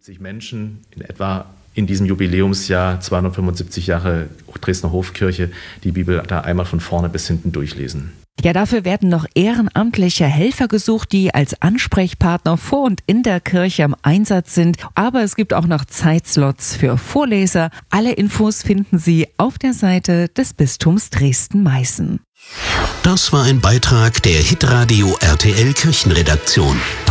70 Menschen in etwa in diesem Jubiläumsjahr 275 Jahre Dresdner Hofkirche die Bibel da einmal von vorne bis hinten durchlesen. Ja, dafür werden noch ehrenamtliche Helfer gesucht, die als Ansprechpartner vor und in der Kirche im Einsatz sind. Aber es gibt auch noch Zeitslots für Vorleser. Alle Infos finden Sie auf der Seite des Bistums Dresden-Meißen. Das war ein Beitrag der Hitradio RTL Kirchenredaktion.